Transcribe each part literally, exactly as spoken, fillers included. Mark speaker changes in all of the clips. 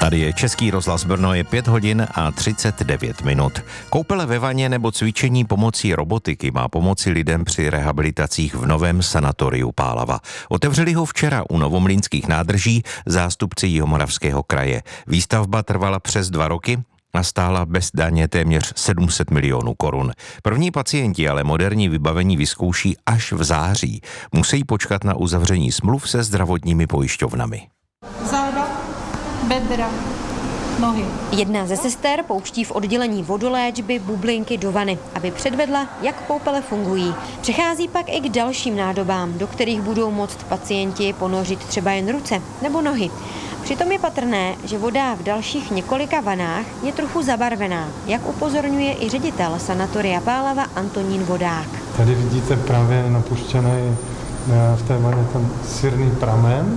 Speaker 1: Tady je Český rozhlas Brno, je pět hodin a třicet devět minut. Koupele ve vaně nebo cvičení pomocí robotiky má pomoci lidem při rehabilitacích v novém sanatoriu Pálava. Otevřeli ho včera u Novomlýnských nádrží zástupci Jihomoravského kraje. Výstavba trvala přes dva roky a stála bez daně téměř sedm set milionů korun. První pacienti ale moderní vybavení vyzkouší až v září. Musí počkat na uzavření smluv se zdravotními pojišťovnami.
Speaker 2: Záda, bedra, nohy.
Speaker 3: Jedna ze sester pouští v oddělení vodoléčby bublinky do vany, aby předvedla, jak koupele fungují. Přechází pak i k dalším nádobám, do kterých budou moct pacienti ponořit třeba jen ruce nebo nohy. Přitom je patrné, že voda v dalších několika vanách je trochu zabarvená, jak upozorňuje i ředitel sanatoria Pálava Antonín Vodák.
Speaker 4: Tady vidíte právě napuštěný v té vaně ten sirný pramen.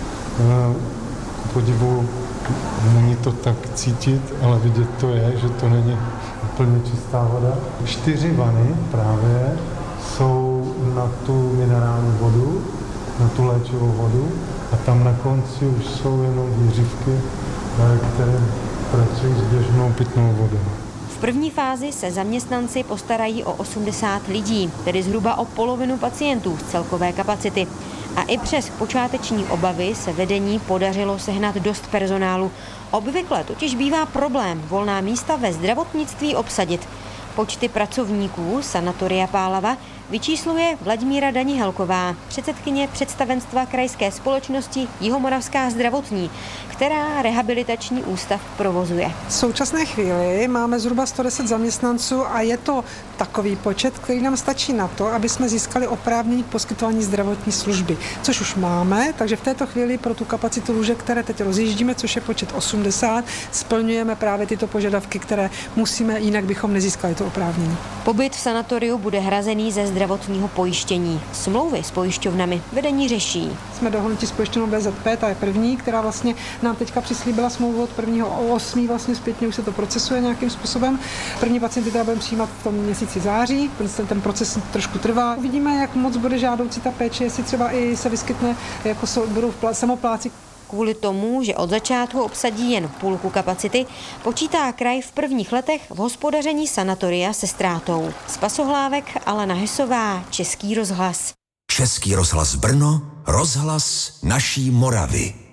Speaker 4: K podivu není to tak cítit, ale vidět to je, že to není úplně čistá voda. Čtyři vany právě jsou na tu minerální vodu, na tu léčivou vodu a tam na konci už jsou jenom výřivky, které pracují s běžnou pitnou vodou.
Speaker 3: V první fázi se zaměstnanci postarají o osmdesát lidí, tedy zhruba o polovinu pacientů z celkové kapacity. A i přes počáteční obavy se vedení podařilo sehnat dost personálu. Obvykle totiž bývá problém volná místa ve zdravotnictví obsadit. Počty pracovníků sanatoria Pálava vyčísluje Vladimíra Danihelková, předsedkyně představenstva krajské společnosti Jihomoravská zdravotní, která rehabilitační ústav provozuje.
Speaker 2: V současné chvíli máme zhruba sto deset zaměstnanců a je to takový počet, který nám stačí na to, aby jsme získali oprávnění k poskytování zdravotní služby, což už máme, takže v této chvíli pro tu kapacitu lůžek, které teď rozjíždíme, což je počet osmdesát, splňujeme právě tyto požadavky, které musíme, jinak bychom nezískali to oprávnění.
Speaker 3: Pobyt v sanatoriu bude hrazený ze zdravotního pojištění. Smlouvy s pojišťovnami vedení řeší.
Speaker 2: Jsme dohodnuti s pojišťovnou B Z P, ta je první, která vlastně nám teďka přislíbila smlouvu od prvního osmého vlastně zpětně už se to procesuje nějakým způsobem. První pacienty teda budeme přijímat v tom měsíci září, ten, ten proces trošku trvá. Uvidíme, jak moc bude žádoucí ta péče, jestli třeba i se vyskytne, jako jsou, budou samopláci.
Speaker 3: Kvůli tomu, že od začátku obsadí jen půlku kapacity, počítá kraj v prvních letech v hospodaření sanatoria se ztrátou. Z Pasohlávek Alena Hesová, Český rozhlas.
Speaker 5: Český rozhlas Brno, rozhlas naší Moravy.